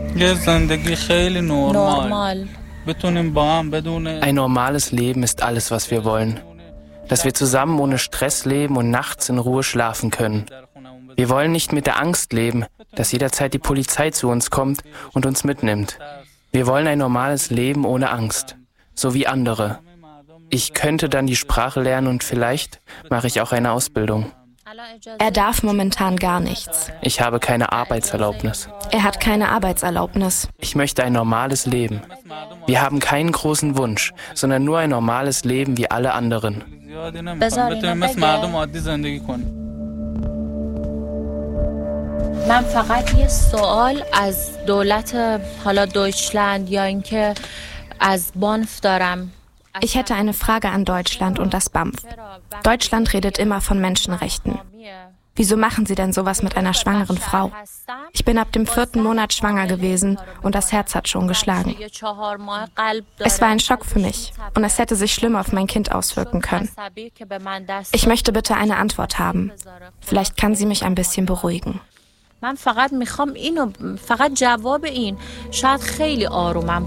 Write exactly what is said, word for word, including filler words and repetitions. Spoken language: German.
Normal. Ein normales Leben ist alles, was wir wollen. Dass wir zusammen ohne Stress leben und nachts in Ruhe schlafen können. Wir wollen nicht mit der Angst leben, dass jederzeit die Polizei zu uns kommt und uns mitnimmt. Wir wollen ein normales Leben ohne Angst, so wie andere. Ich könnte dann die Sprache lernen und vielleicht mache ich auch eine Ausbildung. Er darf momentan gar nichts. Ich habe keine Arbeitserlaubnis. Er hat keine Arbeitserlaubnis. Ich möchte ein normales Leben. Wir haben keinen großen Wunsch, sondern nur ein normales Leben wie alle anderen. من فقط یه سوال از دولت حالا دویچلند یا اینکه از بانف دارم. Ich hätte eine Frage an Deutschland und das B A M F. Deutschland redet immer von Menschenrechten. Wieso machen Sie denn sowas mit einer schwangeren Frau? Ich bin ab dem vierten Monat schwanger gewesen und das Herz hat schon geschlagen. Es war ein Schock für mich und es hätte sich schlimm auf mein Kind auswirken können. Ich möchte bitte eine Antwort haben. Vielleicht kann sie mich ein bisschen beruhigen. من فقط میخوام اینو فقط جواب این شاید خیلی آرومم